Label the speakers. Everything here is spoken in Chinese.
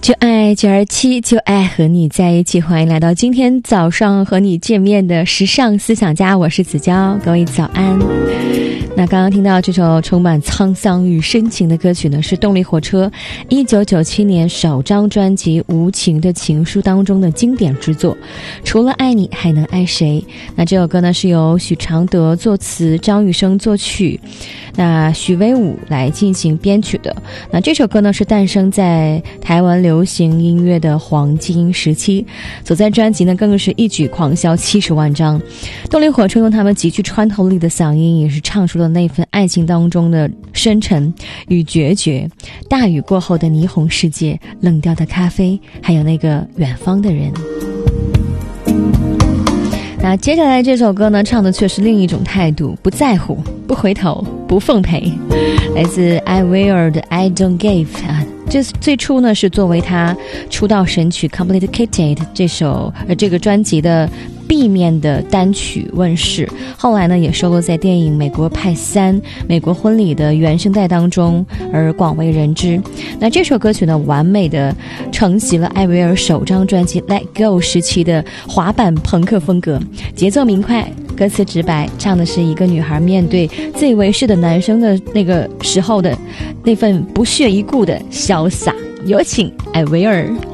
Speaker 1: 就爱927，就爱和你在一起。欢迎来到今天早上和你见面的时尚思想家，我是子娇，各位早安。那刚刚听到这首充满沧桑与深情的歌曲呢，是动力火车1997年首张专辑《无情的情书》当中的经典之作。除了爱你还能爱谁。那这首歌呢是由许常德作词，张雨生作曲，那许巍武来进行编曲的。那这首歌呢是诞生在台湾流行音乐的黄金时期，所在专辑呢更是一举狂销70万张。动力火车用他们极具穿透力的嗓音，也是唱出了那份爱情当中的深沉与决绝。大雨过后的霓虹世界，冷掉的咖啡，还有那个远方的人。那接下来这首歌呢，唱的却是另一种态度，不在乎，不回头，不奉陪。来自 I Will 的 I Don't Give 啊，这最初呢是作为他出道神曲 Complicated 这个专辑的 B 面的单曲问世，后来呢也收录在电影《美国派3：美国婚礼》的原声带当中，而广为人知。那这首歌曲呢，完美的承袭了艾薇儿首张专辑 Let Go 时期的滑板朋克风格，节奏明快，歌词直白，唱的是一个女孩面对自以为是的男生的那个时候的那份不屑一顾的潇洒。有请艾薇儿。